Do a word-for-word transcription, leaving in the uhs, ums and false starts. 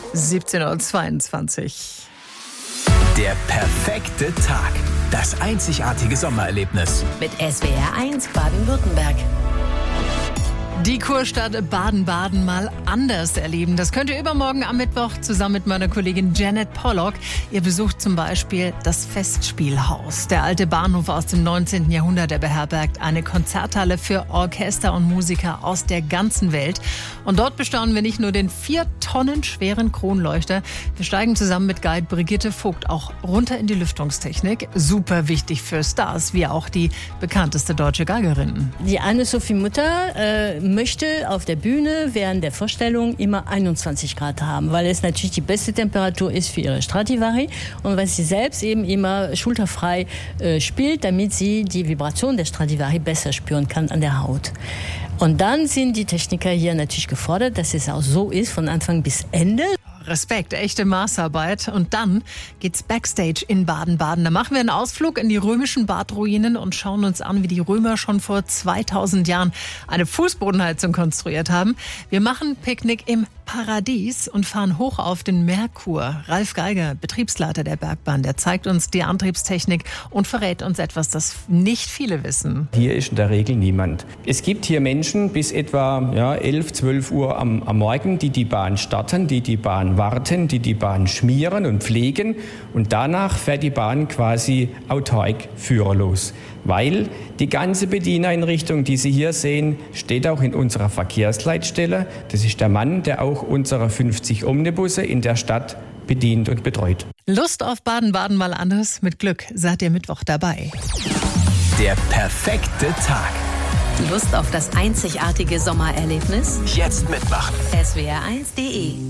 siebzehn Uhr zweiundzwanzig. Der perfekte Tag. Das einzigartige Sommererlebnis. Mit S W R eins Baden-Württemberg. Die Kurstadt Baden-Baden mal anders erleben. Das könnt ihr übermorgen am Mittwoch zusammen mit meiner Kollegin Janet Pollock. Ihr besucht zum Beispiel das Festspielhaus. Der alte Bahnhof aus dem neunzehnten Jahrhundert, der beherbergt eine Konzerthalle für Orchester und Musiker aus der ganzen Welt. Und dort bestaunen wir nicht nur den vier Tonnen schweren Kronleuchter. Wir steigen zusammen mit Guide Brigitte Vogt auch runter in die Lüftungstechnik. Super wichtig für Stars, wie auch die bekannteste deutsche Geigerin. Die Anne-Sophie Mutter äh, möchte auf der Bühne während der Vorstellung immer einundzwanzig Grad haben, weil es natürlich die beste Temperatur ist für ihre Stradivari und weil sie selbst eben immer schulterfrei äh, spielt, damit sie die Vibration der Stradivari besser spüren kann an der Haut. Und dann sind die Techniker hier natürlich gefordert, dass es auch so ist, von Anfang bis Ende. Respekt, echte Maßarbeit. Und dann geht's Backstage in Baden-Baden. Da machen wir einen Ausflug in die römischen Badruinen und schauen uns an, wie die Römer schon vor zweitausend Jahren eine Fußbodenheizung konstruiert haben. Wir machen Picknick im Paradies und fahren hoch auf den Merkur. Ralf Geiger, Betriebsleiter der Bergbahn, der zeigt uns die Antriebstechnik und verrät uns etwas, das nicht viele wissen. Hier ist in der Regel niemand. Es gibt hier Menschen bis etwa ja, elf, zwölf Uhr am, am Morgen, die die Bahn starten, die die Bahn warten, die die Bahn schmieren und pflegen. Und danach fährt die Bahn quasi autark führerlos. Weil die ganze Bedieneinrichtung, die Sie hier sehen, steht auch in unserer Verkehrsleitstelle. Das ist der Mann, der auch unsere fünfzig Omnibusse in der Stadt bedient und betreut. Lust auf Baden-Baden mal anders? Mit Glück seid ihr Mittwoch dabei. Der perfekte Tag. Lust auf das einzigartige Sommererlebnis? Jetzt mitmachen. S W R eins punkt de